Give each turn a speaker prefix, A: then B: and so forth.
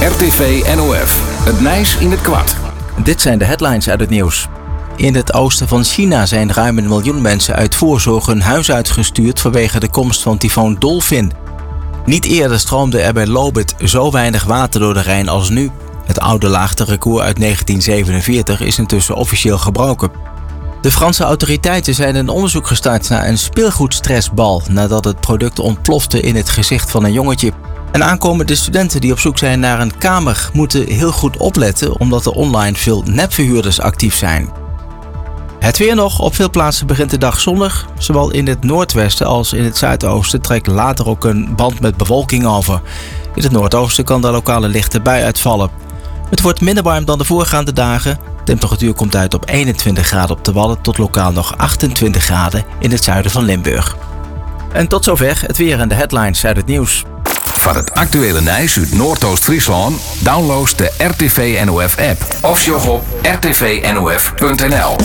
A: RTV NOF. Het Nijs in het kwart.
B: Dit zijn de headlines uit het nieuws. In het oosten van China zijn ruim 1 miljoen mensen uit voorzorg hun huis uitgestuurd vanwege de komst van tyfoon Dolphin. Niet eerder stroomde er bij Lobit zo weinig water door de Rijn als nu. Het oude laagterecord uit 1947 is intussen officieel gebroken. De Franse autoriteiten zijn een onderzoek gestart naar een speelgoedstressbal nadat het product ontplofte in het gezicht van een jongetje. En aankomende studenten die op zoek zijn naar een kamer moeten heel goed opletten omdat er online veel nepverhuurders actief zijn. Het weer nog. Op veel plaatsen begint de dag zonnig. Zowel in het noordwesten als in het zuidoosten trekt later ook een band met bewolking over. In het noordoosten kan daar lokale lichte bui uitvallen. Het wordt minder warm dan de voorgaande dagen. De temperatuur komt uit op 21 graden op de Wadden tot lokaal nog 28 graden in het zuiden van Limburg. En tot zover het weer en de headlines uit het nieuws.
A: Van het actuele Nijs uit Noordoost-Friesland download de RTV NOF app of sjog op rtvnof.nl.